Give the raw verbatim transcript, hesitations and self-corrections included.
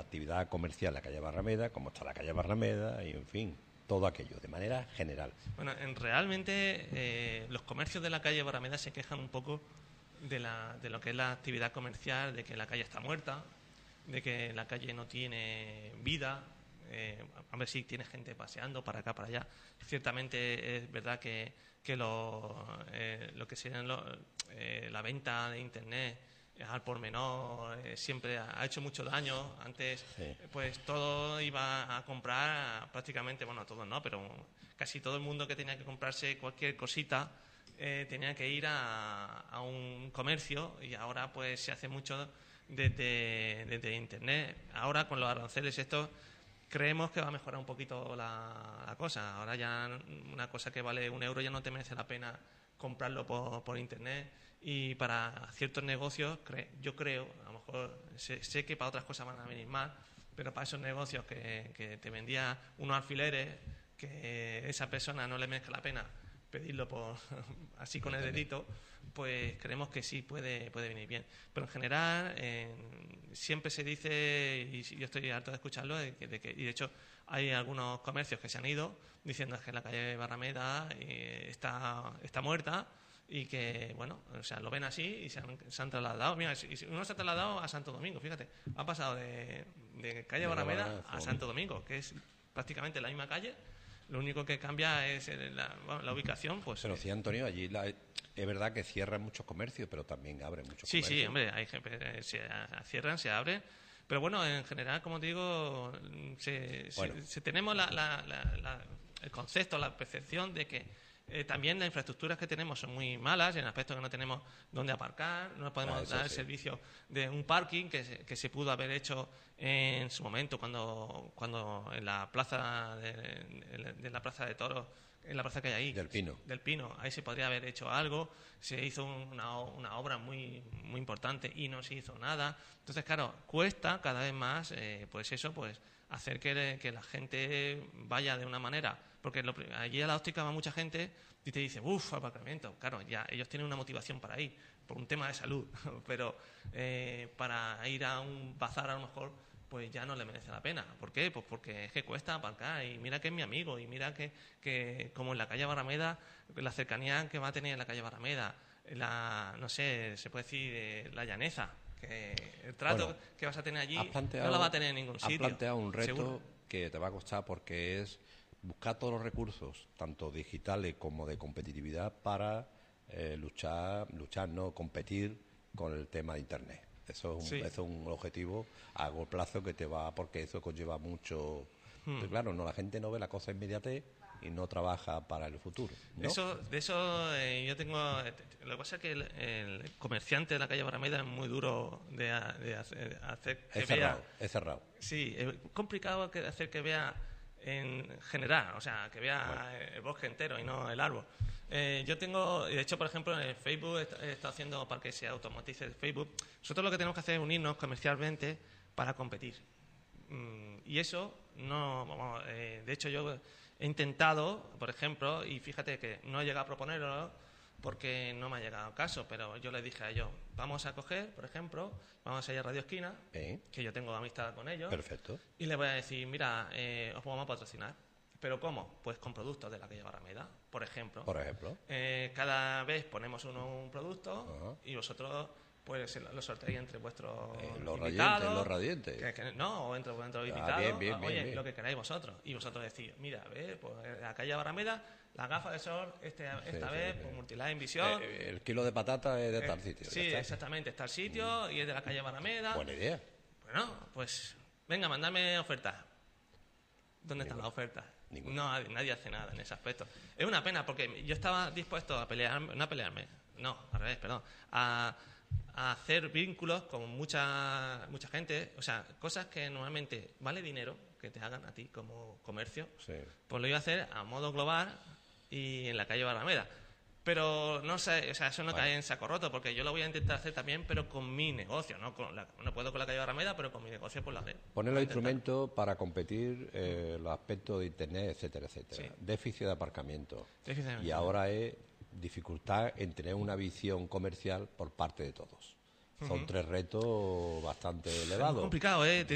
actividad comercial en la calle Barrameda, cómo está la calle Barrameda y, en fin, todo aquello, de manera general. Bueno, en, realmente eh, los comercios de la calle Barrameda se quejan un poco de, la, de lo que es la actividad comercial, de que la calle está muerta, de que la calle no tiene vida. Eh, a ver si tiene gente paseando para acá, para allá. Ciertamente es verdad que, que lo, eh, lo que sería eh, la venta de Internet al por menor eh, siempre ha hecho mucho daño. Antes sí. pues todo iba a comprar prácticamente, bueno, todos no, pero casi todo el mundo que tenía que comprarse cualquier cosita eh, tenía que ir a, a un comercio, y ahora pues se hace mucho desde, desde Internet. Ahora con los aranceles estos creemos que va a mejorar un poquito la, la cosa. Ahora ya una cosa que vale un euro ya no te merece la pena comprarlo por, por Internet. Y para ciertos negocios, cre yo creo, a lo mejor sé, sé que para otras cosas van a venir mal, pero para esos negocios que, que te vendía unos alfileres, que esa persona no le merezca la pena pedirlo por así con el dedito, pues creemos que sí puede, puede venir bien. Pero en general eh, siempre se dice, y yo estoy harto de escucharlo, de que, de que, y de hecho hay algunos comercios que se han ido diciendo que la calle Barrameda eh, está, está muerta, y que, bueno, o sea, lo ven así y se han, se han trasladado. Mira, si uno se ha trasladado a Santo Domingo, fíjate, ha pasado de, de calle de Barrameda a Santo Domingo, que es prácticamente la misma calle. Lo único que cambia es la, bueno, la ubicación. Pues pero sí, Antonio, allí la, es verdad que cierran muchos comercios, pero también abren muchos sí, comercios. Sí, hombre, hay, se cierran, se abren. Pero bueno, en general, como te digo, se, bueno. se, se tenemos la, la, la, la, el concepto, la percepción de que Eh, también las infraestructuras que tenemos son muy malas, en el aspecto que no tenemos dónde aparcar, no podemos ah, dar el sí. servicio de un parking que se, que se pudo haber hecho en su momento cuando, cuando en la plaza de, de, de la plaza de toros, en la plaza que hay ahí, del Pino, del Pino, ahí se podría haber hecho algo. Se hizo una, una obra muy muy importante y no se hizo nada. Entonces, claro, cuesta cada vez más, eh, pues eso, pues hacer que, que la gente vaya de una manera, porque lo, allí a la óptica va mucha gente y te dice, uff, aparcamiento. Claro, ya ellos tienen una motivación para ir, por un tema de salud, pero eh, para ir a un bazar a lo mejor pues ya no le merece la pena. ¿Por qué? Pues porque es que cuesta aparcar, y mira que es mi amigo, y mira que, que como en la calle Barrameda, la cercanía que va a tener en la calle Barrameda, la, no sé, se puede decir eh, la llaneza, que el trato bueno, que vas a tener allí no la va a tener en ningún sitio. Has planteado un reto seguro. Que te va a costar, porque es buscar todos los recursos, tanto digitales como de competitividad, para eh, luchar, luchar, no competir con el tema de Internet. Eso es, un, sí. eso es un objetivo a largo plazo que te va, porque eso conlleva mucho. Hmm. Pero claro, no, la gente no ve la cosa inmediatez y no trabaja para el futuro, ¿no? Eso, de eso eh, yo tengo. Lo que pasa es que el, el comerciante de la calle Barrameda es muy duro de, de hacer, de hacer que es cerrado, vea. Es cerrado. Sí, es complicado que hacer que vea en general, o sea, que vea bueno. el bosque entero y no el árbol. Eh, yo tengo, de hecho, por ejemplo, en el Facebook he estado haciendo para que se automatice el Facebook. Nosotros lo que tenemos que hacer es unirnos comercialmente para competir. Mm, y eso no, vamos, eh, de hecho yo he intentado, por ejemplo, y fíjate que no he llegado a proponerlo porque no me ha llegado caso, pero yo les dije a ellos, vamos a coger, por ejemplo, vamos a ir a Radio Esquina, ¿Eh? que yo tengo amistad con ellos. Perfecto. Y les voy a decir, mira, eh, os vamos a patrocinar. ¿Pero cómo? Pues con productos de la calle Barrameda, por ejemplo. Por ejemplo. Eh, cada vez ponemos uno un producto uh-huh. y vosotros pues lo sorteáis entre vuestros eh, los invitados. Radiantes, los radiantes. Que, que, no, o entre vuestros ah, invitados. Bien, bien, Oye, bien, bien. lo que queráis vosotros. Y vosotros decís, mira, ve, pues la calle Barrameda, la gafa de sol, este, esta sí, vez, sí, pues sí. Multiline Visión. Eh, el kilo de patata es de tal eh, sitio. Sí, exactamente, está el sitio mm. y es de la calle Barrameda. Buena idea. Bueno, pues venga, mandadme ofertas. ¿Dónde están las ofertas? Ninguna. No, nadie hace nada en ese aspecto. Es una pena, porque yo estaba dispuesto a pelearme, no a pelearme, no, al revés, perdón, a, a hacer vínculos con mucha mucha gente, o sea, cosas que normalmente vale dinero que te hagan a ti como comercio, sí. Pues lo iba a hacer a modo global y en la calle Barrameda. Pero no sé, o sea, eso no vale. Cae en saco roto, porque yo lo voy a intentar hacer también, pero con mi negocio, no con la, no puedo con la calle Barrameda, pero con mi negocio por la red. Poner los instrumentos para competir, eh, los aspectos de Internet, etcétera, etcétera. Sí. Déficit de aparcamiento. Déficit de y ahora es dificultad en tener una visión comercial por parte de todos. Son uh-huh. tres retos bastante elevados. Es complicado, ¿eh?